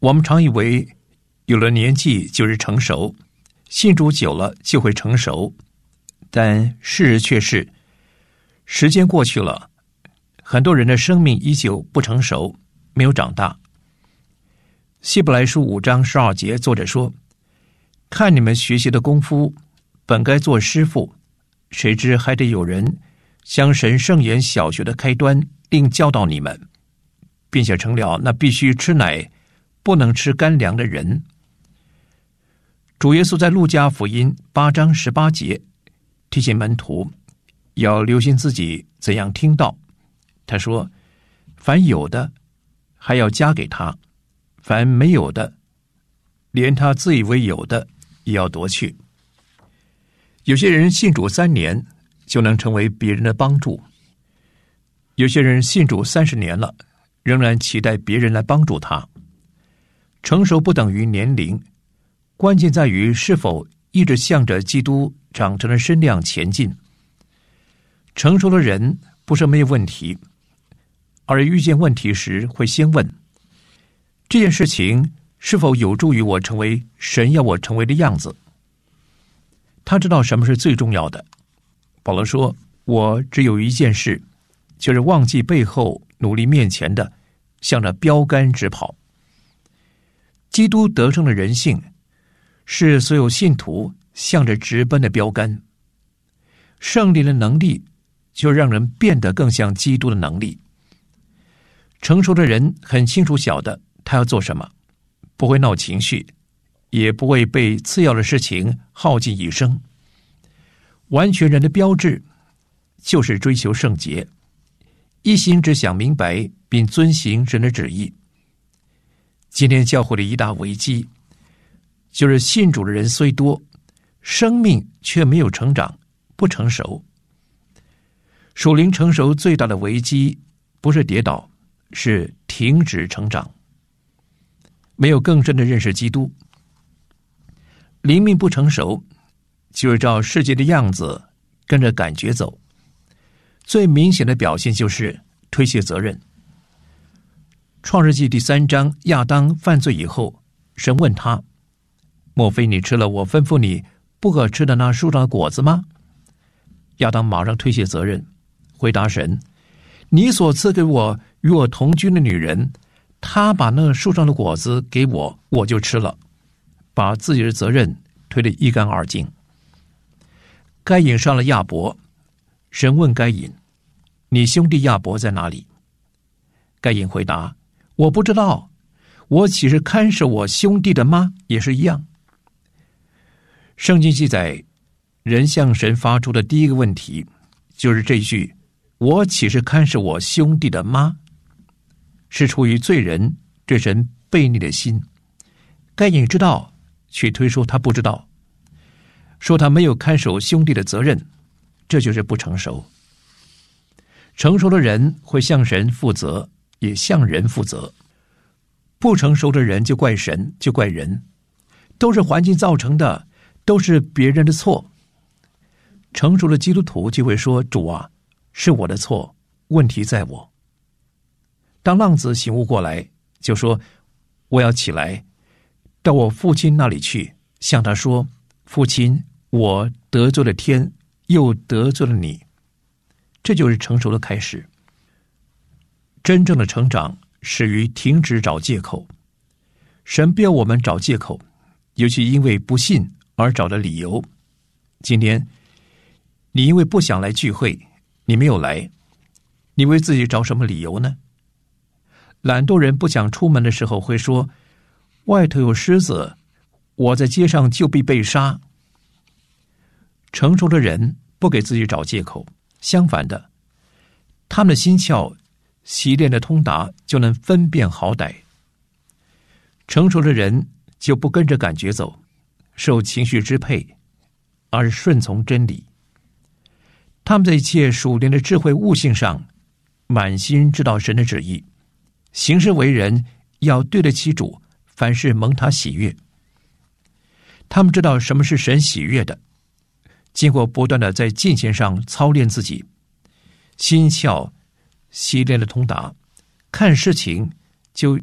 我们常以为有了年纪就是成熟，信主久了就会成熟，但事实却是，时间过去了，很多人的生命依旧不成熟，没有长大。希伯来书5章12节，作者说：看你们学习的功夫，本该做师傅，谁知还得有人将神圣言小学的开端另教导你们，并且成了那必须吃奶不能吃干粮的人。主耶稣在路加福音8章18节提醒门徒要留心自己怎样听道。他说：凡有的还要加给他，凡没有的，连他自以为有的也要夺去。有些人信主3年就能成为别人的帮助，有些人信主30年了，仍然期待别人来帮助他。成熟不等于年龄，关键在于是否一直向着基督长成的身量前进。成熟的人不是没有问题，而遇见问题时会先问：这件事情是否有助于我成为神要我成为的样子？他知道什么是最重要的。保罗说：我只有一件事，就是忘记背后，努力面前的，向着标杆直跑。基督得胜的人性是所有信徒向着直奔的标杆。圣灵的能力就让人变得更像基督的能力。成熟的人很清楚晓得他要做什么，不会闹情绪，也不会被次要的事情耗尽一生。完全人的标志就是追求圣洁，一心只想明白并遵行神的旨意。今天教会的一大危机就是信主的人虽多，生命却没有成长，不成熟。属灵成熟最大的危机不是跌倒，是停止成长，没有更深的认识基督。灵命不成熟，就是照世界的样子跟着感觉走。最明显的表现就是推卸责任。创世纪第3章，亚当犯罪以后，神问他：莫非你吃了我吩咐你不可吃的那树上的果子吗？亚当马上推卸责任，回答神：你所赐给我与我同居的女人，她把那树上的果子给我，我就吃了，把自己的责任推得一干二净。该隐杀了亚伯，神问该隐：你兄弟亚伯在哪里？该隐回答：我不知道，我岂是看守我兄弟的吗？也是一样。圣经记载，人向神发出的第一个问题就是这句：我岂是看守我兄弟的吗？是出于罪人对神悖逆的心。该隐知道，却推说他不知道，说他没有看守兄弟的责任，这就是不成熟。成熟的人会向神负责，也向人负责。不成熟的人就怪神，就怪人，都是环境造成的，都是别人的错。成熟的基督徒就会说：主啊，是我的错，问题在我。当浪子醒悟过来，就说：我要起来到我父亲那里去，向他说：父亲，我得罪了天，又得罪了你。这就是成熟的开始。真正的成长始于停止找借口。神不要我们找借口，尤其因为不信而找的理由。今天你因为不想来聚会，你没有来，你为自己找什么理由呢？懒惰人不想出门的时候会说：外头有狮子，我在街上就必被杀。成熟的人不给自己找借口，相反的，他们的心窍习练的通达，就能分辨好歹。成熟的人就不跟着感觉走，受情绪支配，而是顺从真理。他们在一切属灵的智慧悟性上，满心知道神的旨意，行事为人要对得起主，凡事蒙他喜悦。他们知道什么是神喜悦的，经过不断的在敬虔上操练自己，心窍习练的通达，看事情就